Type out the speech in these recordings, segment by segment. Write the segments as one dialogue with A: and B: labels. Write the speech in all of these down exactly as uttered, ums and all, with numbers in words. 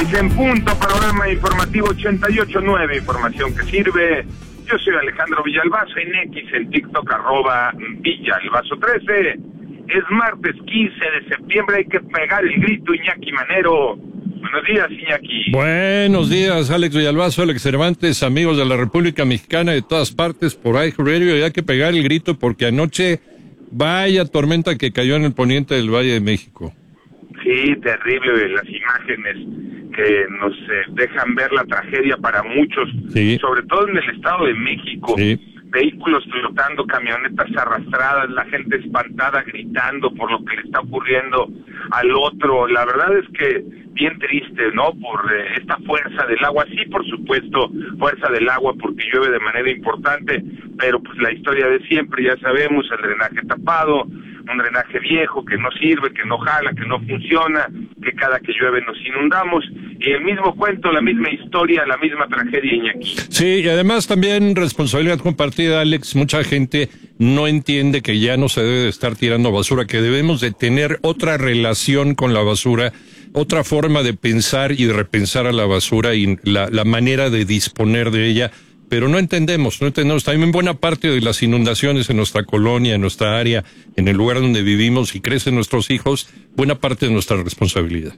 A: seis en punto, panorama informativo ochenta y ocho nueve, información que sirve. Yo soy Alejandro Villalbazo, en X, en TikTok, arroba Villalbazo trece. Es martes quince de septiembre, hay que pegar el grito, Iñaki Manero. Buenos días, Iñaki.
B: Buenos días, Alex Villalbazo, Alex Cervantes, amigos de la República Mexicana de todas partes por iHeartRadio. Y hay que pegar el grito porque anoche, vaya tormenta que cayó en el poniente del Valle de México.
A: Sí, terrible las imágenes que nos eh, dejan ver la tragedia para muchos,
B: sí.
A: Sobre todo en el Estado de México.
B: Sí.
A: Vehículos flotando, camionetas arrastradas, la gente espantada gritando por lo que le está ocurriendo al otro. La verdad es que bien triste, ¿no? Por eh, esta fuerza del agua. Sí, por supuesto, fuerza del agua porque llueve de manera importante, pero pues la historia de siempre, ya sabemos, el drenaje tapado, un drenaje viejo que no sirve, que no jala, que no funciona, que cada que llueve nos inundamos, y el mismo cuento, la misma historia, la misma tragedia, Iñaki.
B: Sí, y además también responsabilidad compartida, Alex. Mucha gente no entiende que ya no se debe de estar tirando basura, que debemos de tener otra relación con la basura, otra forma de pensar y de repensar a la basura y la, la manera de disponer de ella. Pero no entendemos, no entendemos. También buena parte de las inundaciones en nuestra colonia, en nuestra área, en el lugar donde vivimos y crecen nuestros hijos, buena parte de nuestra responsabilidad.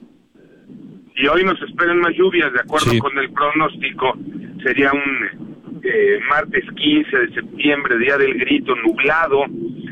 A: Y hoy nos esperan más lluvias, de acuerdo
B: sí.
A: con el pronóstico. Sería un eh, martes quince de septiembre, día del grito, nublado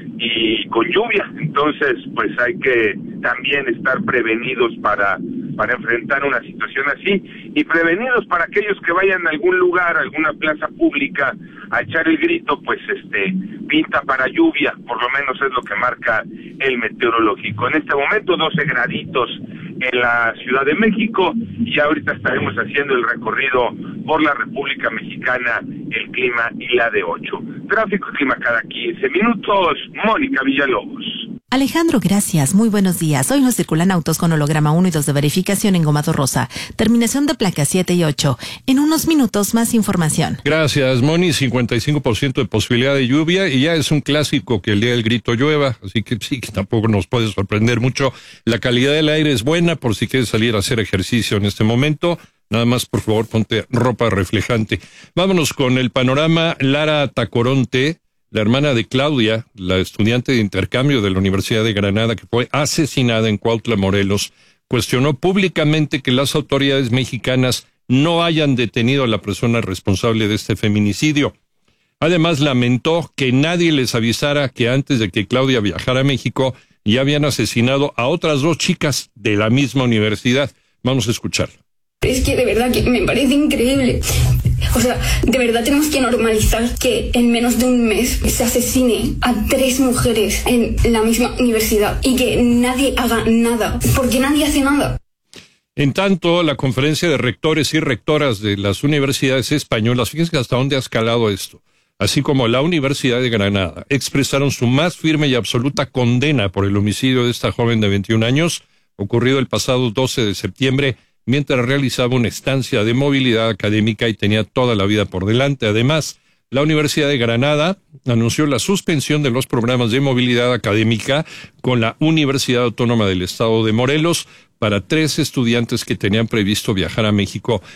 A: y con lluvia. Entonces, pues hay que también estar prevenidos para... para enfrentar una situación así, y prevenidos para aquellos que vayan a algún lugar, a alguna plaza pública, a echar el grito, pues este, pinta para lluvia, por lo menos es lo que marca el meteorológico. En este momento doce graditos en la Ciudad de México, y ahorita estaremos haciendo el recorrido por la República Mexicana, el clima y la de ocho. Tráfico y clima cada quince minutos, Mónica Villalobos.
C: Alejandro, gracias. Muy buenos días. Hoy nos circulan autos con holograma uno y dos de verificación en Gomado Rosa. Terminación de placas siete y ocho. En unos minutos más información.
B: Gracias, Moni. cincuenta y cinco por ciento de posibilidad de lluvia y ya es un clásico que el día del grito llueva. Así que sí, que tampoco nos puede sorprender mucho. La calidad del aire es buena por si quieres salir a hacer ejercicio en este momento. Nada más, por favor, ponte ropa reflejante. Vámonos con el panorama. Lara Tacoronte, la hermana de Claudia, la estudiante de intercambio de la Universidad de Granada que fue asesinada en Cuautla, Morelos, cuestionó públicamente que las autoridades mexicanas no hayan detenido a la persona responsable de este feminicidio. Además, lamentó que nadie les avisara que antes de que Claudia viajara a México ya habían asesinado a otras dos chicas de la misma universidad. Vamos a escuchar.
D: Es que de verdad que me parece increíble. O sea, de verdad tenemos que normalizar que en menos de un mes se asesine a tres mujeres en la misma universidad y que nadie haga nada, porque nadie hace nada.
B: En tanto, la conferencia de rectores y rectoras de las universidades españolas, fíjense hasta dónde ha escalado esto, así como la Universidad de Granada, expresaron su más firme y absoluta condena por el homicidio de esta joven de veintiún años, ocurrido el pasado doce de septiembre, mientras realizaba una estancia de movilidad académica y tenía toda la vida por delante. Además, la Universidad de Granada anunció la suspensión de los programas de movilidad académica con la Universidad Autónoma del Estado de Morelos para tres estudiantes que tenían previsto viajar a México